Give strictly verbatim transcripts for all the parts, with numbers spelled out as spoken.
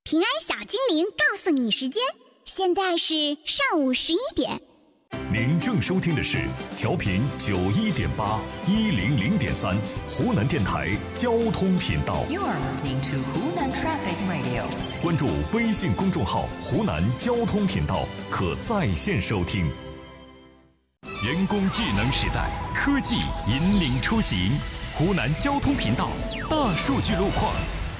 平安小精灵告诉你时间，现在是上午十一点。 您正收听的是调频九一点八一零零点三湖南电台交通频道。 You are listening to Hunan Traffic Radio。 关注微信公众号湖南交通频道，可在线收听。人工智能时代，科技引领出行。湖南交通频道大数据路况。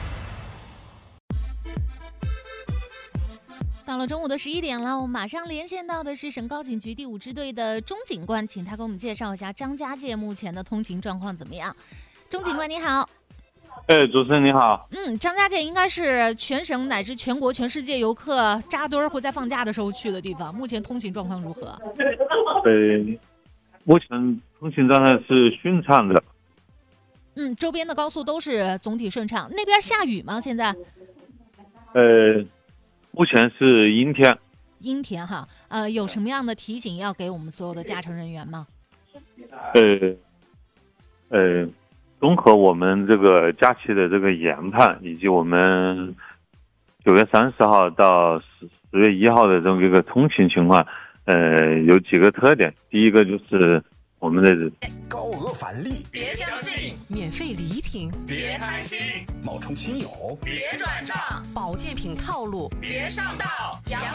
到了中午的十一点了，我们马上连线到的是省高警局第五支队的钟警官，请他给我们介绍一下张家界目前的通行状况怎么样。钟警官你好。 哎，主持人你好。 嗯，张家界应该是全省乃至全国、全世界游客扎堆儿或在放假的时候去的地方，目前通行状况如何？ 呃，目前通行状态是顺畅的。 嗯，周边的高速都是总体顺畅。那边下雨吗？现在？ 呃。目前是阴天， 阴天哈，呃，有什么样的提醒要给我们所有的驾乘人员吗？ 呃，呃，综合我们这个假期的这个研判，以及我们九月三十号到十十月一号的这么一个通行情况，呃，有几个特点。第一个就是我们的高额返利， 别相信；免费礼品， 别贪心；冒充亲友， 别转账；保健品套路，别上当；养